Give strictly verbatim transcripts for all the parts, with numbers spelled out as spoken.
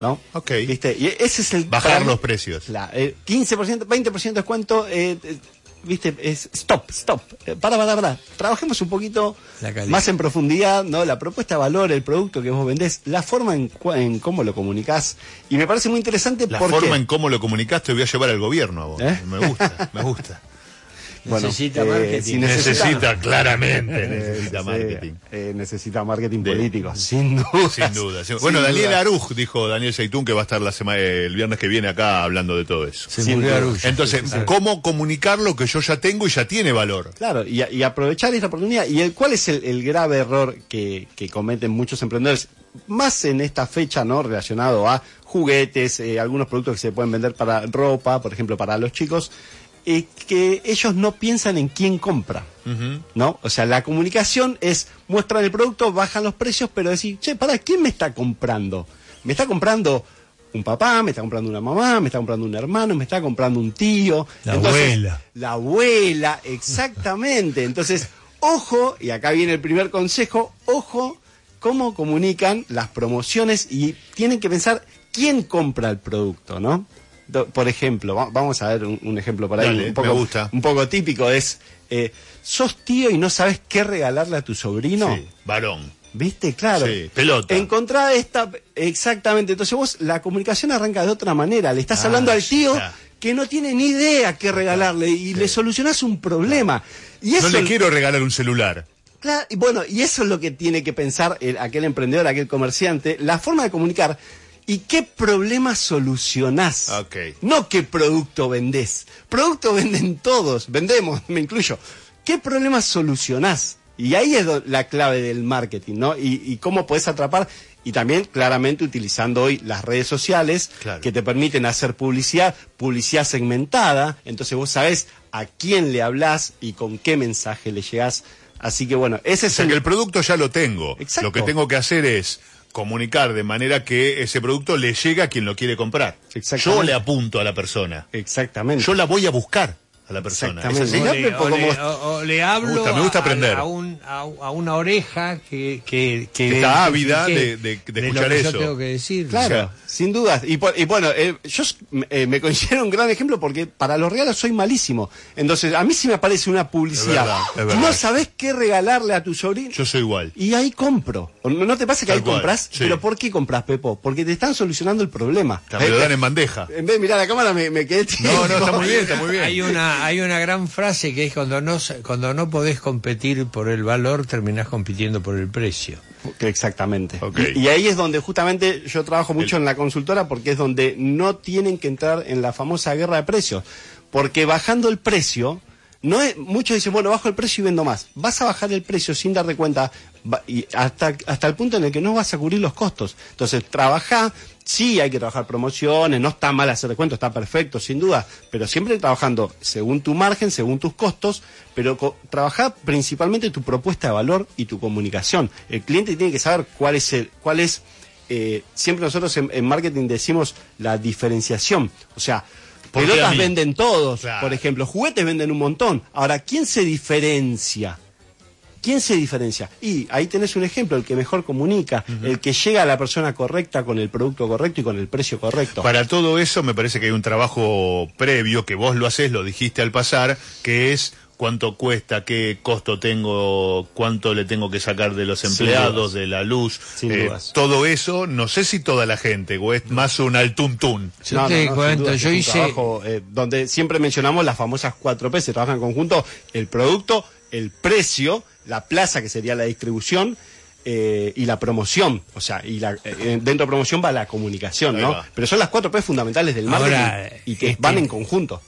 ¿no? Ok. ¿Viste? Y ese es el... Bajar los precios. La, eh, quince por ciento, veinte por ciento de descuento, eh, eh, ¿viste? Es stop, stop. Eh, para, para, para. Trabajemos un poquito más en profundidad, ¿no? La propuesta de valor, el producto que vos vendés, la forma en, en cómo lo comunicás. Y me parece muy interesante La porque... forma en cómo lo comunicás te voy a llevar al gobierno a vos. ¿Eh? Me gusta, me gusta. Bueno, necesita eh, marketing. si necesita, necesita, claramente, eh, necesita sí, marketing. Eh, necesita marketing De, político, sin duda. Sin duda. Sin, bueno, sin Daniel duda. Aruj, dijo Daniel Seitún, que va a estar la semana, el viernes que viene acá hablando de todo eso. Se Sin murió duda. Arush. Entonces, Sí, sí. ¿cómo comunicar lo que yo ya tengo y ya tiene valor? Claro, y, y aprovechar esta oportunidad. ¿Y el, cuál es el, el grave error que, que cometen muchos emprendedores? Más en esta fecha, ¿no? Relacionado a juguetes, eh, algunos productos que se pueden vender para ropa, por ejemplo, para los chicos. Eh, que ellos no piensan en quién compra, Uh-huh. ¿no? O sea, la comunicación es, muestran el producto, bajan los precios, pero decir, che, ¿para quién me está comprando? ¿Me está comprando un papá? ¿Me está comprando una mamá? ¿Me está comprando un hermano? ¿Me está comprando un tío? La abuela. La abuela, exactamente. Entonces, ojo, y acá viene el primer consejo, ojo cómo comunican las promociones y tienen que pensar quién compra el producto, ¿no? Por ejemplo, vamos a ver un, un ejemplo por ahí. Dale, un poco, me gusta. Un poco típico es, eh, sos tío y no sabes qué regalarle a tu sobrino. Sí, varón. ¿Viste? Claro. Sí, pelota. Encontrá esta... Exactamente. Entonces vos, la comunicación arranca de otra manera. Le estás ah, hablando al tío ya. que no tiene ni idea qué regalarle y sí. le solucionás un problema. Y eso, no le quiero regalar un celular. Claro, y bueno, y eso es lo que tiene que pensar el, aquel emprendedor, aquel comerciante. La forma de comunicar... ¿Y qué problema solucionás? Okay. No qué producto vendés. Producto venden todos, vendemos, me incluyo. ¿Qué problema solucionás? Y ahí es la clave del marketing, ¿no? Y, y cómo podés atrapar, y también claramente utilizando hoy las redes sociales, claro. que te permiten hacer publicidad, publicidad segmentada, entonces vos sabés a quién le hablás y con qué mensaje le llegás. Así que bueno, ese es o sea, el... que el producto ya lo tengo. Exacto. Lo que tengo que hacer es comunicar de manera que ese producto le llegue a quien lo quiere comprar. Yo le apunto a la persona. Exactamente. Yo la voy a buscar a la persona. ¿Es así? O le, o le, o, o le hablo me gusta, me gusta a, aprender. A, un, a, a una oreja que, que, que, que está ávida de, de, de, de escuchar lo que eso. Yo tengo que decir. Claro, o sea, sin dudas. Y, y bueno, eh, yo eh, me considero un gran ejemplo porque para los regalos soy malísimo. Entonces, a mí sí me aparece una publicidad. Es verdad, es verdad. No sabés qué regalarle a tu sobrino. Yo soy igual. Y ahí compro. ¿No, no te pasa que Tal ahí cual, compras? sí. ¿Pero por qué compras, Pepo? Porque te están solucionando el problema. Me lo dan en bandeja. En vez de mirar la cámara me, me quedé... No, no, está muy bien, está muy bien. Hay una, hay una gran frase que es cuando no, cuando no podés competir por el valor, terminás compitiendo por el precio. Exactamente. Okay. Y, y ahí es donde justamente yo trabajo mucho el... en la consultora porque es donde no tienen que entrar en la famosa guerra de precios. Porque bajando el precio, no es, muchos dicen, bueno, bajo el precio y vendo más. Vas a bajar el precio sin darte cuenta va, y hasta, hasta el punto en el que no vas a cubrir los costos. Entonces, trabajá, sí hay que trabajar promociones, no está mal hacer descuento, está perfecto, sin duda, pero siempre trabajando según tu margen, según tus costos, pero trabajá principalmente tu propuesta de valor y tu comunicación. El cliente tiene que saber cuál es el, cuál es, eh, siempre nosotros en, en marketing decimos la diferenciación, o sea, pelotas venden todos, claro. Por ejemplo, juguetes venden un montón. Ahora, ¿quién se diferencia? ¿Quién se diferencia? Y ahí tenés un ejemplo, el que mejor comunica, uh-huh. El que llega a la persona correcta con el producto correcto y con el precio correcto. Para todo eso me parece que hay un trabajo previo, que vos lo hacés, lo dijiste al pasar, que es cuánto cuesta, qué costo tengo, cuánto le tengo que sacar de los empleados, de la luz. Sin eh, dudas. Todo eso, no sé si toda la gente, o es más un al tuntún. Yo no, te no, no, cuento, dudas, yo es un hice... trabajo, eh, donde siempre mencionamos las famosas cuatro P, se trabaja en conjunto, el producto, el precio, la plaza, que sería la distribución, eh, y la promoción, o sea, y la, eh, dentro de promoción va la comunicación, Ahí ¿no? va. Pero son las cuatro P fundamentales del marketing. Ahora, y que este, van en conjunto.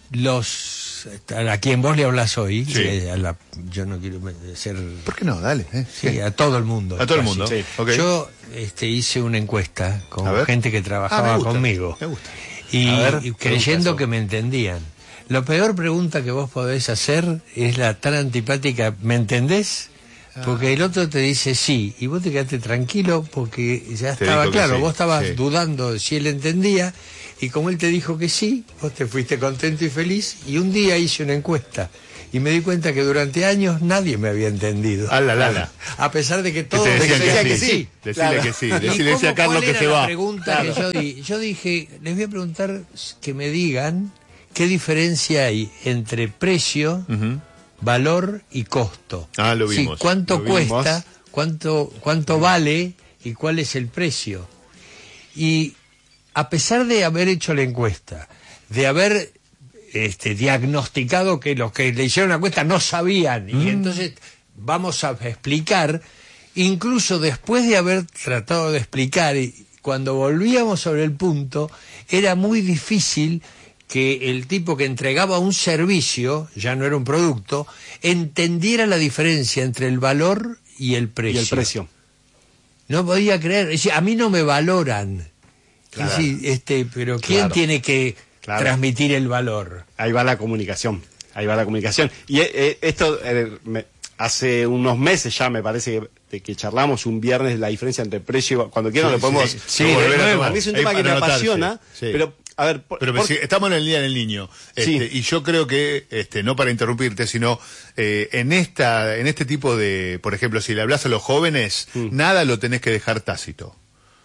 Los a quien vos le hablas hoy, sí. eh, a la, yo no quiero ser... ¿Por qué no? Dale. Eh. Sí, a todo el mundo. A todo el mundo. Sí. Okay. Yo este, hice una encuesta con gente que trabajaba ah, me gusta, conmigo. Me gusta. Y, ver, y creyendo eso. que me entendían. La peor pregunta que vos podés hacer es la tan antipática, ¿me entendés? Porque el otro te dice sí, y vos te quedaste tranquilo porque ya Te estaba claro, sí, vos estabas sí. dudando de si él entendía, y como él te dijo que sí, vos te fuiste contento y feliz, y un día hice una encuesta, y me di cuenta que durante años nadie me había entendido. A la, la, la. A pesar de que Que todos te decían decían que, que sí. sí. Decirle Claro. que sí. ¿Y Decirle cómo- a Carlos cuál que era se la va. pregunta que yo di? Yo dije, les voy a preguntar que me digan qué diferencia hay entre precio, Ujú. valor y costo. Ah, lo Sí, vimos. cuánto Lo vimos. cuesta, cuánto cuánto vale y cuál es el precio. Y a pesar de haber hecho la encuesta, de haber este, diagnosticado que los que le hicieron la encuesta no sabían, Mm. y entonces vamos a explicar, incluso después de haber tratado de explicar, y cuando volvíamos sobre el punto, era muy difícil que el tipo que entregaba un servicio, ya no era un producto, entendiera la diferencia entre el valor y el Y precio. el precio. No podía creer, es decir, a mí no me valoran. Claro. Es decir, este, pero ¿quién Claro. tiene que Claro. transmitir el valor? Ahí va la comunicación. Ahí va la comunicación. Y eh, eh, esto, eh, me- hace unos meses ya me parece que, de que charlamos un viernes la diferencia entre precio y... Cuando quieran Sí, lo podemos... sí, sí, volver de a nuevo. tomar. A mí es un Ahí tema que para me anotarse. apasiona, Sí. pero, a ver... por- Pero me por- sigue- estamos en el Día del Niño. Este, Sí. Y yo creo que, este, no para interrumpirte, sino eh, en esta en este tipo de... Por ejemplo, si le hablas a los jóvenes, Mm. nada lo tenés que dejar tácito.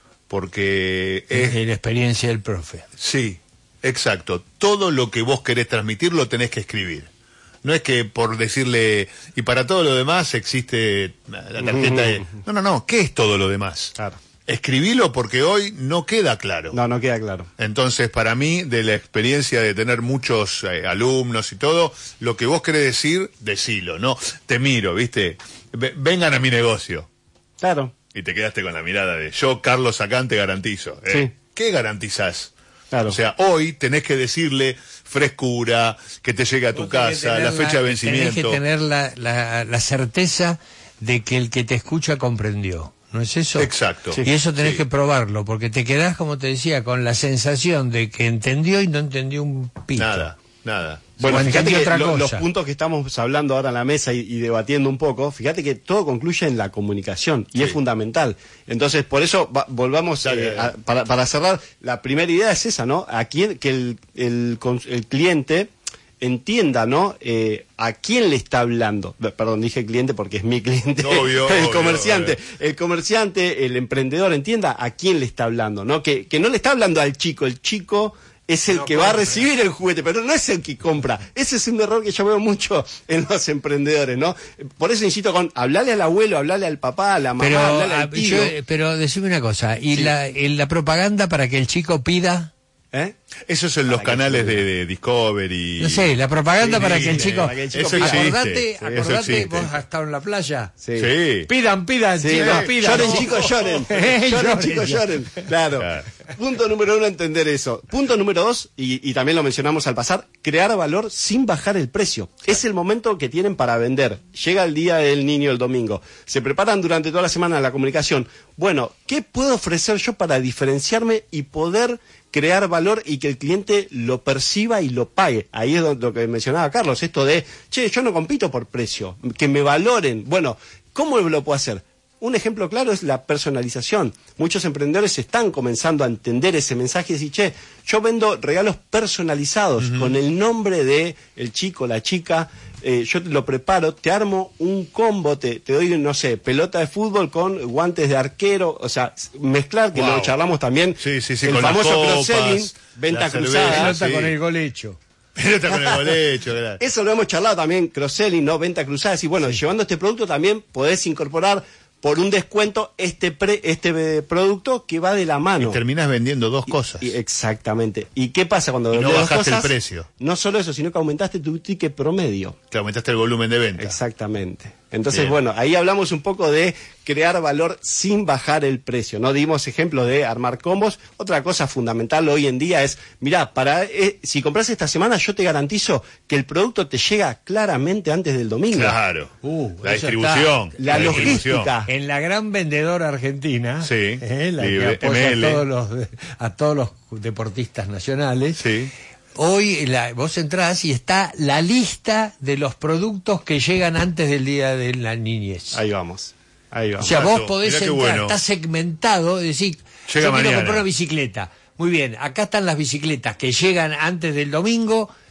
Porque es... Es la experiencia del profe. Sí, exacto. Todo lo que vos querés transmitir lo tenés que escribir. No es que por decirle, y para todo lo demás existe la tarjeta de... No, no, no, ¿qué es todo lo demás? Claro. Escribilo porque hoy no queda claro. No, no queda claro. Entonces, para mí, de la experiencia de tener muchos eh, alumnos y todo, lo que vos querés decir, decilo, ¿no? Te miro, ¿viste? Ve- vengan a mi negocio. Claro. Y te quedaste con la mirada de, yo, Carlos Sacán, te garantizo. ¿eh? Sí. ¿Qué garantizás? Claro. O sea, hoy tenés que decirle frescura, que te llegue a tu Vos tenés que casa, tener la fecha de Tenés que vencimiento. tener la, la, la certeza de que el que te escucha comprendió. ¿No es eso? Exacto. Y eso tenés Sí. que probarlo, porque te quedás, como te decía, con la sensación de que entendió y no entendió un pito. Nada, nada. Bueno, O fíjate entendí que otra lo- los cosa. puntos que estamos hablando ahora en la mesa y, y debatiendo un poco, fíjate que todo concluye en la comunicación y Sí. es fundamental. Entonces, por eso va- volvamos Dale, eh, dale. a- para, para cerrar. La primera idea es esa, ¿no? A quién, que el, el, cons- el cliente entienda, ¿no? Eh, a quién le está hablando. Be- Perdón, dije cliente porque es mi cliente, Obvio, el obvio, comerciante. obvio. El comerciante, el emprendedor entienda a quién le está hablando, ¿no? Que, que no le está hablando al chico, el chico es el No que va a compra. recibir el juguete, pero no es el que compra. Ese es un error que yo veo mucho en los emprendedores, ¿no? Por eso insisto con hablarle al abuelo, hablarle al papá, a la mamá, Pero, hablarle ah, al tío. yo, eh, pero decime una cosa, ¿y Sí. la, en la propaganda para que el chico pida? ¿Eh? Eso es en los Para que canales se- de, de Discovery. No sé, la propaganda Sí, para que el sí, chico... para que el chico Eso pida. existe. Acordate, Sí, eso acordate, existe. vos has estado en la playa. Sí. Sí. Pidan, pidan, Sí, chicos, no, pidan. lloren, ¿no? chicos, lloren. Eh, Lloren, lloren, chicos, lloren. Claro. Claro. Punto número uno, entender eso. Punto número dos, y, y también lo mencionamos al pasar, crear valor sin bajar el precio. Es el momento que tienen para vender. Llega el día del niño el domingo. Se preparan durante toda la semana la comunicación. Bueno, ¿qué puedo ofrecer yo para diferenciarme y poder crear valor y que el cliente lo perciba y lo pague? Ahí es lo que mencionaba Carlos, esto de, che, yo no compito por precio, que me valoren. Bueno, ¿cómo lo puedo hacer? Un ejemplo claro es la personalización. Muchos emprendedores están comenzando a entender ese mensaje y decir, che, yo vendo regalos personalizados con el nombre de el chico, la chica, eh, yo te lo preparo, te armo un combo, te, te doy, no sé, pelota de fútbol con guantes de arquero, o sea, mezclar, que Wow. lo charlamos también, Sí, sí, sí, el con las famoso copas, cross-selling, venta la cerveza, cruzada. Pelota sí. con el gol hecho. Pelota con el bolecho, claro. Eso lo hemos charlado también, cross-selling, ¿no? Venta cruzada. Y bueno, llevando este producto también podés incorporar por un descuento este pre, este eh, producto que va de la mano. Y terminás vendiendo dos cosas. Y- exactamente. ¿Y qué pasa cuando Y no vendés dos bajaste el cosas? precio. No solo eso, sino que aumentaste tu ticket promedio. Te aumentaste el volumen de venta. Exactamente. Entonces, Bien. bueno, ahí hablamos un poco de crear valor sin bajar el precio, ¿no? Dimos ejemplos de armar combos. Otra cosa fundamental hoy en día es, mirá, para, eh, si compras esta semana, yo te garantizo que el producto te llega claramente antes del domingo. Claro. Uh, la eso distribución. La distribución. logística. En la gran vendedora argentina, Sí, eh, la que Libre, apoya M L. a todos, los, a todos los deportistas nacionales, Sí. hoy la, vos entrás y está la lista de los productos que llegan antes del día de la niñez. Ahí vamos. Ahí O vamos. sea, Exacto. vos podés Mirá qué entrar, bueno. está segmentado, es decir, Llega yo quiero mañana. comprar una bicicleta. Muy bien, acá están las bicicletas que llegan antes del domingo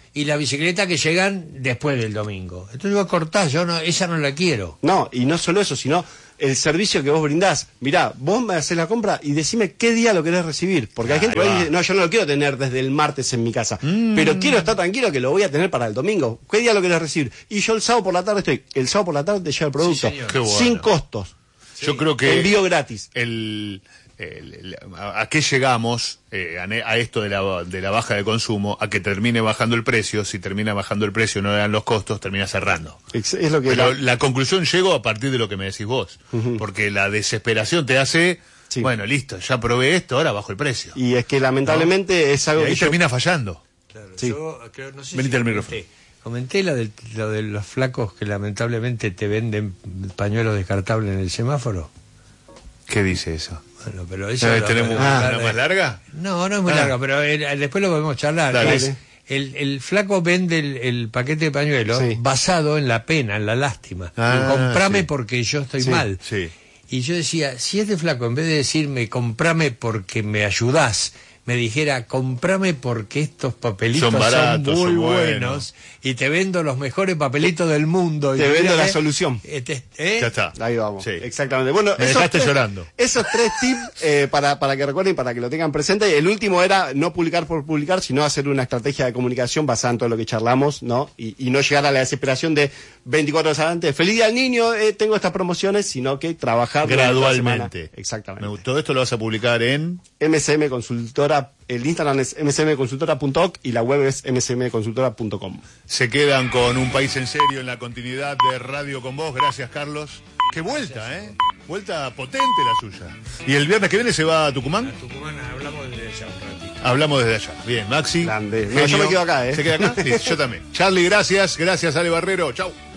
y las bicicletas que llegan después del domingo. Entonces vos cortás, yo no, esa no la quiero. No, y no solo eso, sino el servicio que vos brindás. Mirá, vos me hacés la compra y decime qué día lo querés recibir. Porque hay gente que dice, no, yo no lo quiero tener desde el martes en mi casa, mm. pero quiero estar tranquilo que lo voy a tener para el domingo. ¿Qué día lo querés recibir? Y yo el sábado por la tarde estoy. El sábado por la tarde te llega el producto. Sí, Qué bueno. Sin costos. Sí. Yo creo que... Envío gratis. El... El, el, a, a qué llegamos eh, a, a esto de la, de la baja de consumo, a que termine bajando el precio. Si termina bajando el precio, no le dan los costos, termina cerrando. Es, es lo que Pero la... la conclusión llegó a partir de lo que me decís vos, uh-huh. porque la desesperación te hace, sí. bueno, listo, ya probé esto, ahora bajo el precio. Y es que lamentablemente ¿no? es algo y ahí que termina yo... fallando. Claro, sí. yo creo, no sé Venite si al micrófono. Comenté lo de, lo de los flacos que lamentablemente te venden pañuelos descartables en el semáforo. ¿Qué dice eso? Bueno, pero eso ¿No lo, ¿Tenemos ah, una de... más larga? No, no es muy ah. larga, pero el, después lo podemos charlar. Dale. Es, el, el flaco vende el, el paquete de pañuelos sí. basado en la pena, en la lástima. Ah, comprame sí. porque yo estoy sí, mal. Sí. Y yo decía, si este flaco en vez de decirme comprame porque me ayudás, me dijera comprame porque estos papelitos son, baratos, son muy son buenos. buenos y te vendo los mejores papelitos del mundo. Te y vendo la eh, solución. Eh, te, eh, ya está. Ahí vamos. Sí. Exactamente. Bueno, me esos dejaste tres, llorando. Esos tres tips eh, para, para que recuerden, para que lo tengan presente. El último era no publicar por publicar, sino hacer una estrategia de comunicación basada en todo lo que charlamos, ¿no? Y, y no llegar a la desesperación de veinticuatro horas adelante. Feliz día al niño, eh, tengo estas promociones, sino que trabajar gradualmente. Exactamente. Todo esto lo vas a publicar en M C M Consultora. El Instagram es m c m consultora punto org y la web es m c m consultora punto com. Se quedan con Un País en Serio en la continuidad de Radio con Vos. Gracias, Carlos. Qué vuelta, ¿eh? Vuelta potente la suya. ¿Y el viernes que viene se va a Tucumán? A Tucumán hablamos desde allá un ratito. Hablamos desde allá. Bien, Maxi. Grande. No, yo me quedo acá, ¿eh? ¿Se queda acá? Sí, yo también. Charlie, gracias. Gracias, Ale Barrero. Chau.